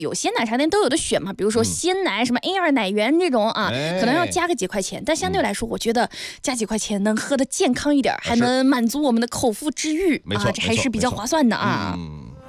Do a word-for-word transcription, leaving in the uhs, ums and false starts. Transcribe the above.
有些奶茶店都有的选嘛，比如说鲜奶、什么 A 二奶源这种啊，可能要加个几块钱，但相对来说，我觉得加几块钱能喝得健康一点，还能满足我们的口腹之欲啊，这还是比较划算的啊。